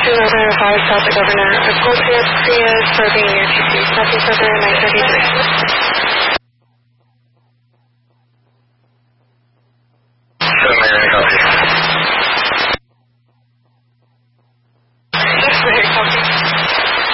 Weather advised South the Governor of Gold Prius, serving near TC. Southeast Weather 933.